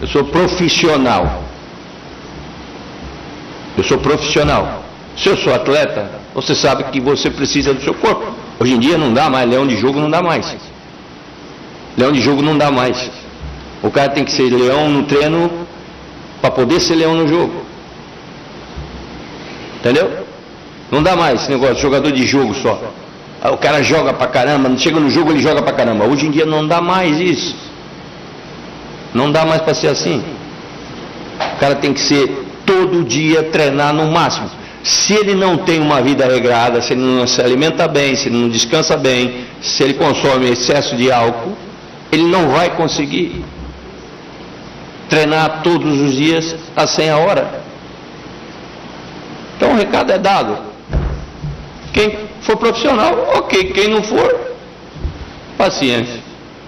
Eu sou profissional. Eu sou profissional. Se eu sou atleta, você sabe que você precisa do seu corpo. Hoje em dia não dá mais, leão de jogo não dá mais. Leão de jogo não dá mais. O cara tem que ser leão no treino para poder ser leão no jogo. Entendeu? Não dá mais esse negócio de jogador de jogo só. O cara joga pra caramba, chega no jogo ele joga pra caramba. Hoje em dia não dá mais isso. Não dá mais para ser assim. O cara tem que ser todo dia treinar no máximo. Se ele não tem uma vida regrada, se ele não se alimenta bem, se ele não descansa bem, se ele consome excesso de álcool, ele não vai conseguir treinar todos os dias a 100 a hora. Então o recado é dado. Quem for profissional, ok. Quem não for, paciência.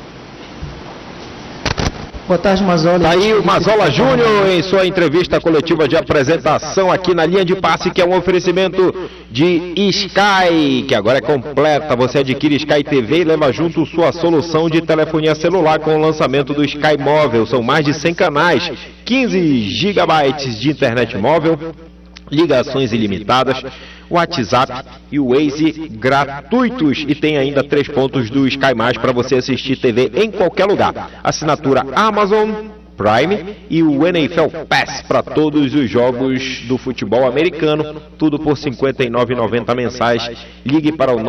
Boa tarde, Mazola. Aí o Mazola Júnior em sua entrevista coletiva de apresentação aqui na linha de passe, que é um oferecimento de Sky, que agora é completa. Você adquire Sky TV e leva junto sua solução de telefonia celular com o lançamento do Sky Móvel. São mais de 100 canais, 15 gigabytes de internet móvel, ligações ilimitadas, WhatsApp e o Waze gratuitos, e tem ainda 3 pontos do Sky Mais para você assistir TV em qualquer lugar. Assinatura Amazon Prime e o NFL Pass para todos os jogos do futebol americano, tudo por R$ 59,90 mensais. Ligue para o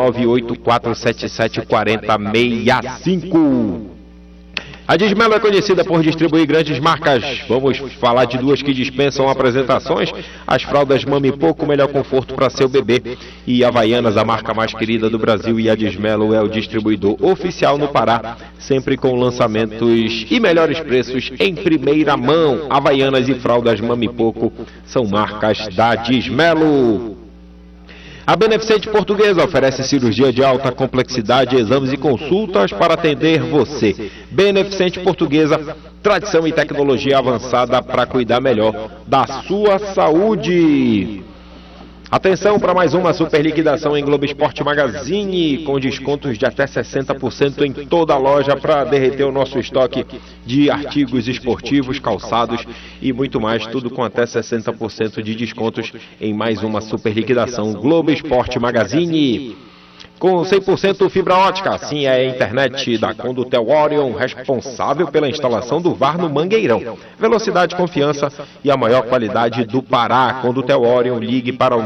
984774065. A Dismelo é conhecida por distribuir grandes marcas. Vamos falar de duas que dispensam apresentações: as fraldas Mami Poco, melhor conforto para seu bebê, e Havaianas, a marca mais querida do Brasil, e a Dismelo é o distribuidor oficial no Pará, sempre com lançamentos e melhores preços em primeira mão. Havaianas e fraldas Mami Poco são marcas da Dismelo. A Beneficente Portuguesa oferece cirurgia de alta complexidade, exames e consultas para atender você. Beneficente Portuguesa, tradição e tecnologia avançada para cuidar melhor da sua saúde. Atenção para mais uma super liquidação em Globo Esporte Magazine, com descontos de até 60% em toda a loja para derreter o nosso estoque de artigos esportivos, calçados e muito mais, tudo com até 60% de descontos em mais uma super liquidação Globo Esporte Magazine. Com 100% fibra ótica, assim é a internet da Condutel Orion, responsável pela instalação do VAR no Mangueirão. Velocidade, confiança e a maior qualidade do Pará. Condutel Orion, ligue para o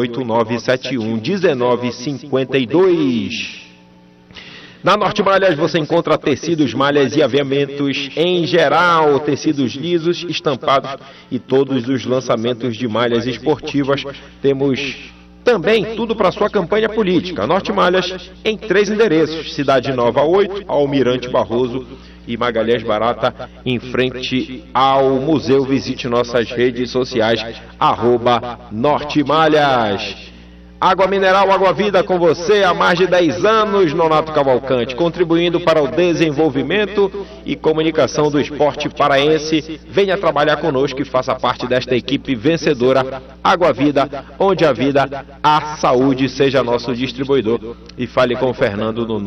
989711952. Na Norte Malhas você encontra tecidos, malhas e aviamentos em geral, tecidos lisos, estampados e todos os lançamentos de malhas esportivas. Temos também tudo para sua campanha política. Norte Malhas em 3 endereços: Cidade Nova 8, Almirante Barroso e Magalhães Barata, em frente ao museu. Visite nossas redes sociais, @Norte Malhas. Água mineral, Água Vida, com você há mais de 10 anos, Nonato Cavalcante, contribuindo para o desenvolvimento e comunicação do esporte paraense. Venha trabalhar conosco e faça parte desta equipe vencedora. Água Vida, onde a vida, a saúde. Seja nosso distribuidor e fale com o Fernando no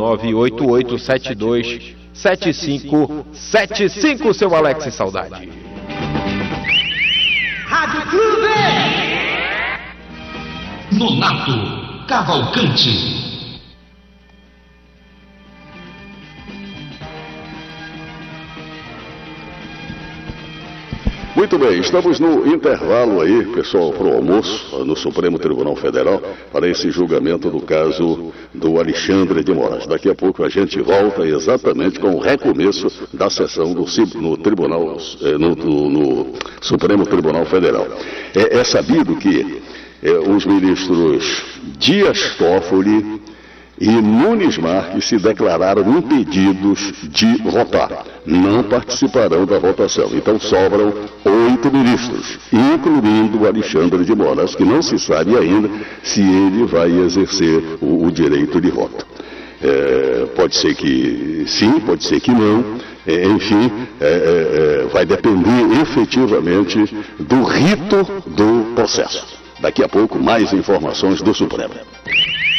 988727575, seu Alex Saudade. Rádio Clube Nonato Cavalcante. Muito bem, estamos no intervalo aí, pessoal, para o almoço no Supremo Tribunal Federal para esse julgamento do caso do Alexandre de Moraes. Daqui a pouco a gente volta exatamente com o recomeço da sessão no Supremo Tribunal Federal. É sabido que os ministros Dias Toffoli e Nunes Marques se declararam impedidos de votar. Não participarão da votação. Então sobram 8 ministros, incluindo o Alexandre de Moraes, que não se sabe ainda se ele vai exercer o direito de voto. Pode ser que sim, pode ser que não. Enfim, vai depender efetivamente do rito do processo. Daqui a pouco, mais informações do Supremo.